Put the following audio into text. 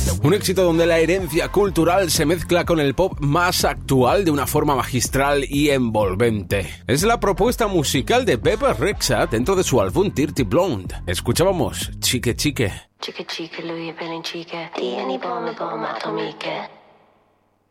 Un éxito donde la herencia cultural se mezcla con el pop más actual de una forma magistral y envolvente. Es la propuesta musical de Bebe Rexha dentro de su álbum Dirty Blonde. Escuchábamos Chique Chique. Chique chique, lui belle chique, tieni bombe bombe atomiche.